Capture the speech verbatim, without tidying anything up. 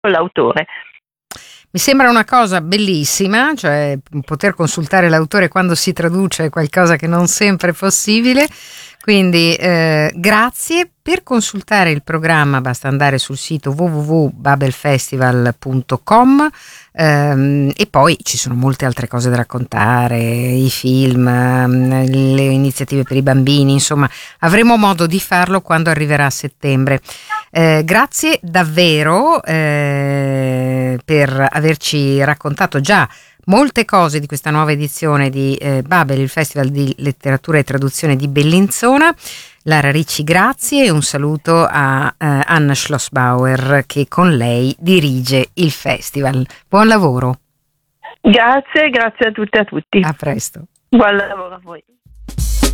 l'autore. Mi sembra una cosa bellissima, cioè poter consultare l'autore quando si traduce è qualcosa che non sempre è possibile, quindi eh, grazie. Per consultare il programma basta andare sul sito w w w punto babelfestival punto com ehm, e poi ci sono molte altre cose da raccontare, i film, le iniziative per i bambini, insomma avremo modo di farlo quando arriverà a settembre. Eh, grazie davvero eh, per averci raccontato già molte cose di questa nuova edizione di eh, Babel, il Festival di Letteratura e Traduzione di Bellinzona. Lara Ricci, grazie, e un saluto a eh, Anna Schlossbauer, che con lei dirige il festival. Buon lavoro. Grazie, grazie a tutte e a tutti. A presto. Buon lavoro a voi.